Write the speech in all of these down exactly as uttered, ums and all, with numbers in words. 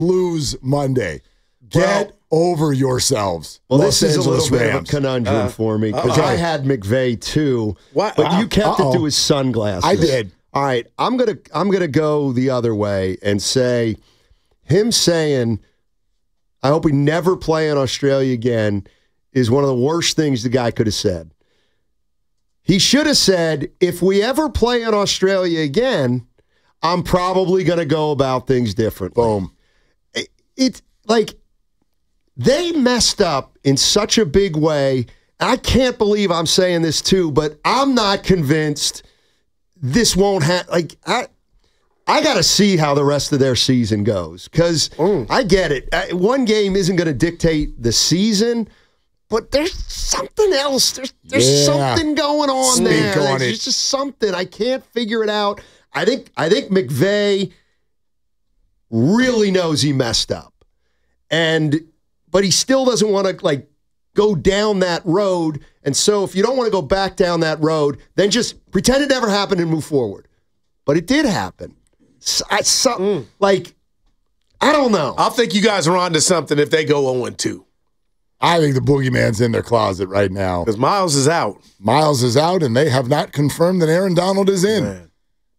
lose Monday. Get well, over yourselves. Well, Los this is Angeles a little Rams. bit of a conundrum uh, for me because I had McVay too, what? but Wow. you kept Uh-oh. it to his sunglasses. I did. All right, I'm gonna I'm gonna go the other way and say him saying, "I hope we never play in Australia again," is one of the worst things the guy could have said. He should have said, "If we ever play in Australia again, I'm probably going to go about things differently." Boom. It, it's like they messed up in such a big way. I can't believe I'm saying this too, but I'm not convinced this won't happen. Like I, I got to see how the rest of their season goes because mm. I get it. I, one game isn't going to dictate the season, but there's something else. There's there's yeah. something going on Speak there. On there's it. just something I can't figure it out. I think I think McVay really knows he messed up, and but he still doesn't want to like go down that road. And so if you don't want to go back down that road, then just pretend it never happened and move forward. But it did happen. So, I, so, mm. Like, I don't know. I think you guys are on to something if they go oh and two. I think the boogeyman's in their closet right now. Because Miles is out. Miles is out, and they have not confirmed that Aaron Donald is in. Man.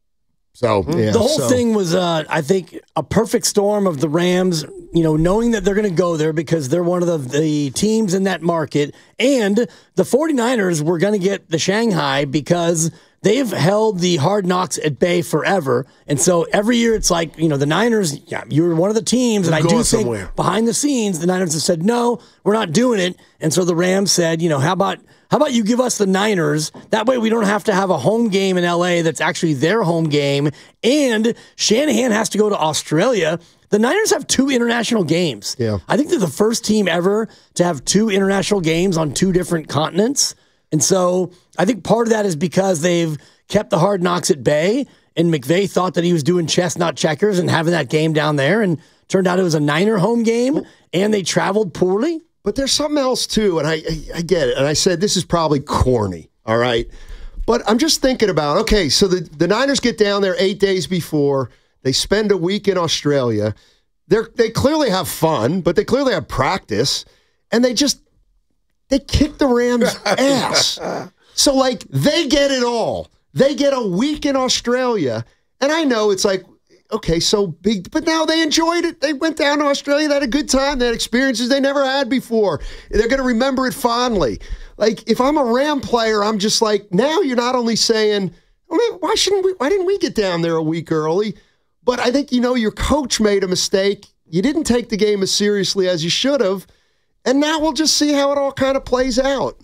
So yeah, the whole so. thing was, uh, I think, a perfect storm of the Rams, you know, knowing that they're going to go there because they're one of the, the teams in that market. And the 49ers were going to get the Shanghai because they've held the Hard Knocks at bay forever. And so every year it's like, you know, the Niners, yeah, you're one of the teams. And We're I do think somewhere. behind the scenes, the Niners have said, no, we're not doing it. And so the Rams said, you know, how about how about you give us the Niners? That way we don't have to have a home game in L A that's actually their home game. And Shanahan has to go to Australia. The Niners have two international games. Yeah. I think they're the first team ever to have two international games on two different continents. And so I think part of that is because they've kept the Hard Knocks at bay, and McVay thought that he was doing chess, not checkers, and having that game down there, and turned out it was a Niner home game, and they traveled poorly. But there's something else, too, and I, I, I get it. And I said this is probably corny, all right? But I'm just thinking about, okay, so the, the Niners get down there eight days before. They spend a week in Australia. They're, they clearly have fun, but they clearly have practice. And they just, they kick the Rams' ass. So, like, they get it all. They get a week in Australia. And I know it's like, okay, so big, but now they enjoyed it. They went down to Australia. They had a good time. They had experiences they never had before. They're going to remember it fondly. Like, if I'm a Ram player, I'm just like, now you're not only saying, well, why shouldn't we, why didn't we get down there a week early? But I think, you know, your coach made a mistake. You didn't take the game as seriously as you should have. And now we'll just see how it all kind of plays out.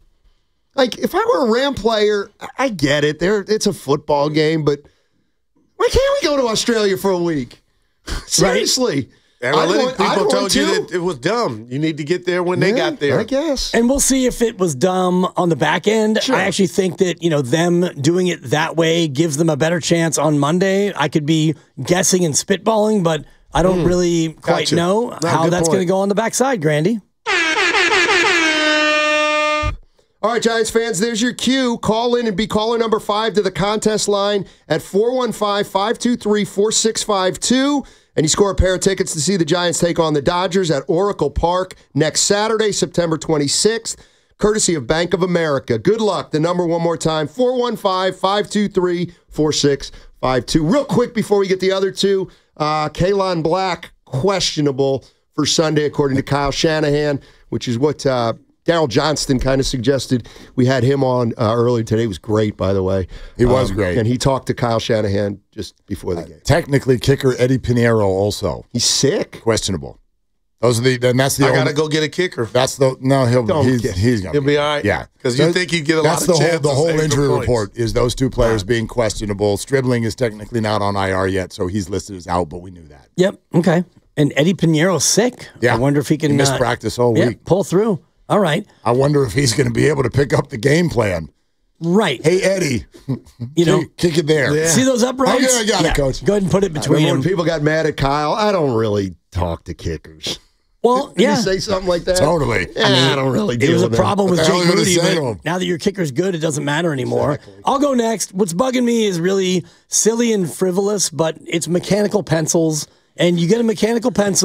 Like, if I were a Ram player, I get it. There, it's a football game, but why can't we go to Australia for a week? Seriously. Analytic want, people told you to. that it was dumb. You need to get there when yeah, they got there. I guess. And we'll see if it was dumb on the back end. Sure. I actually think that, you know, them doing it that way gives them a better chance on Monday. I could be guessing and spitballing, but I don't mm. really quite gotcha. know no, how that's going to go on the backside, Grandy. All right, Giants fans, there's your cue. Call in and be caller number five to the contest line at four one five, five two three, four six five two. And you score a pair of tickets to see the Giants take on the Dodgers at Oracle Park next Saturday, September twenty-sixth, courtesy of Bank of America. Good luck. The number one more time, four one five, five two three, four six five two. Real quick before we get the other two, uh, Kalon Black, questionable for Sunday, according to Kyle Shanahan, which is what uh, Daryl Johnston kind of suggested. We had him on uh, earlier today. He was great, by the way. He was um, great. And he talked to Kyle Shanahan just before the game. Uh, technically, kicker Eddie Pinheiro also. He's sick. Questionable. Those are the. Then that's the. I only, gotta go get a kicker. That's the. No, he'll. Don't He's, get, he's gonna. He'll be all right. Yeah, because you think he'd get a lot that's of the chances. whole. The whole to injury points. report is those two players being questionable. Stribling is technically not on I R yet, so he's listed as out. But we knew that. Yep. Okay. And Eddie Pinheiro's sick. Yeah. I wonder if he can he missed uh, practice all yeah, week. pull through. All right. I wonder if he's going to be able to pick up the game plan. Right. Hey, Eddie, you know, kick, kick it there. Yeah. See those uprights? Okay, I got yeah. it, Coach. Go ahead and put it between Remember them. when people got mad at Kyle? I don't really talk to kickers. Well, Did yeah. you say something like that? Totally. Yeah, I, mean, I don't really deal It was a with problem them. with What the hell Jake are you Moody, gonna say to but him? now that your kicker's good, it doesn't matter anymore. Exactly. I'll go next. What's bugging me is really silly and frivolous, but it's mechanical pencils. and you get a mechanical pencil.